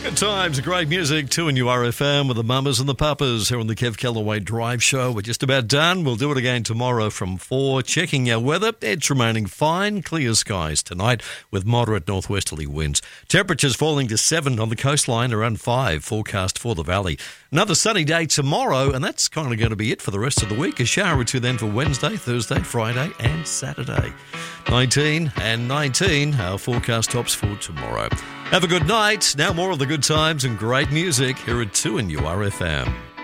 Good times, great music, 2NURFM with the Mamas and the Papas here on the Kev Callaway Drive Show. We're just about done. We'll do it again tomorrow from 4. Checking our weather, it's remaining fine, clear skies tonight with moderate northwesterly winds. Temperatures falling to 7 on the coastline, around 5 forecast for the valley. Another sunny day tomorrow, and that's kind of going to be it for the rest of the week. A shower or two then for Wednesday, Thursday, Friday and Saturday. 19 and 19, our forecast tops for tomorrow. Have a good night. Now more of the good times and great music here at 2NURFM.